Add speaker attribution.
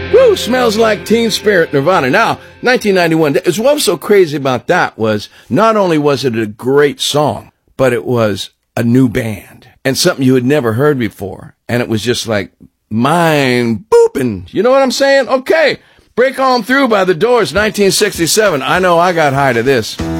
Speaker 1: Woo, Smells Like Teen Spirit, Nirvana. Now, 1991, what was so crazy about that was not only was it a great song, but it was a new band and something you had never heard before. And it was just like mind booping. You know what I'm saying? Okay, Break On Through by The Doors, 1967. I know I got high to this.